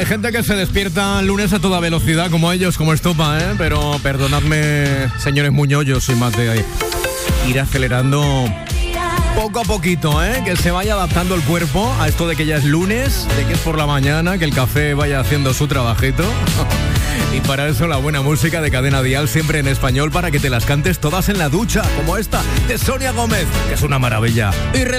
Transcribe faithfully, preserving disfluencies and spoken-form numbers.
Hay gente que se despierta lunes a toda velocidad, como ellos, como Estopa, ¿eh? Pero perdonadme, señores Muñoz, yo soy más de ir acelerando poco a poquito, ¿eh? Que se vaya adaptando el cuerpo a esto de que ya es lunes, de que es por la mañana, que el café vaya haciendo su trabajito. Y para eso la buena música de Cadena Dial, siempre en español, para que te las cantes todas en la ducha, como esta de Sonia Gómez, que es una maravilla. Y